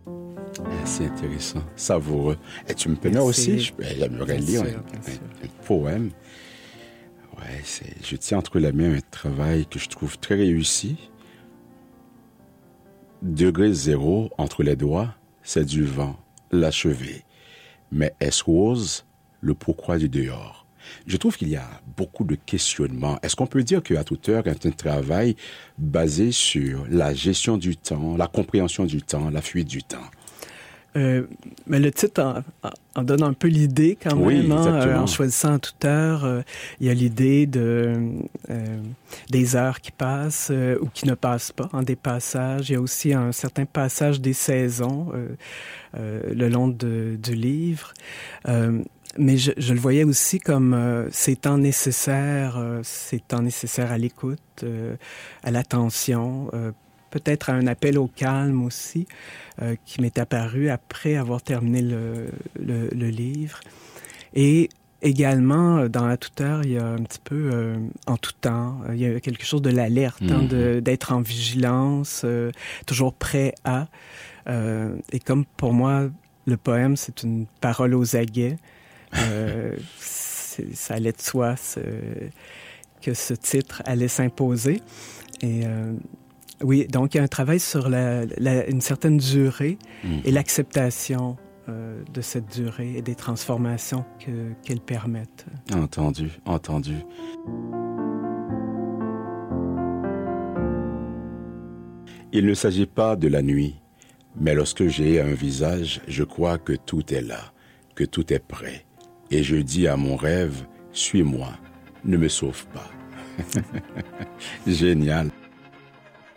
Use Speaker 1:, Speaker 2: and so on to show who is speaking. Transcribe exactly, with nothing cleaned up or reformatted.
Speaker 1: Ah, c'est intéressant, savoureux. Et tu me permets aussi, je- j'aimerais lire un, un- un poème. Ouais, c'est, je tiens entre les mains un travail que je trouve très réussi. Degré zéro entre les doigts, c'est du vent, l'achevé. Mais est-ce rose, le pourquoi du dehors? Je trouve qu'il y a beaucoup de questionnements. Est-ce qu'on peut dire qu'à toute heure est un travail basé sur la gestion du temps, la compréhension du temps, la fuite du temps?
Speaker 2: Euh, mais le titre en, en, en donne un peu l'idée quand même.
Speaker 1: Oui,
Speaker 2: hein,
Speaker 1: exactement.
Speaker 2: en choisissant à toute heure, euh, il y a l'idée de euh, des heures qui passent euh, ou qui ne passent pas, en des passages. Il y a aussi un certain passage des saisons euh, euh, le long de, du livre. Euh, mais je, je le voyais aussi comme euh, ces temps nécessaires, euh, ces temps nécessaires à l'écoute, euh, à l'attention, euh, peut-être à un appel au calme aussi, euh, qui m'est apparu après avoir terminé le, le, le livre. Et également, dans la toute heure, il y a un petit peu euh, en tout temps, il y a quelque chose de l'alerte, mm-hmm. hein, de, d'être en vigilance, euh, toujours prêt à. Euh, et comme pour moi, le poème, c'est une parole aux aguets, euh, ça allait de soi que ce titre allait s'imposer. Et euh, oui, donc il y a un travail sur la, la, une certaine durée mmh. et l'acceptation euh, de cette durée et des transformations que, qu'elles permettent.
Speaker 1: Entendu, entendu. Il ne s'agit pas de la nuit, mais lorsque j'ai un visage, je crois que tout est là, que tout est prêt. Et je dis à mon rêve, suis-moi, ne me sauve pas. Génial.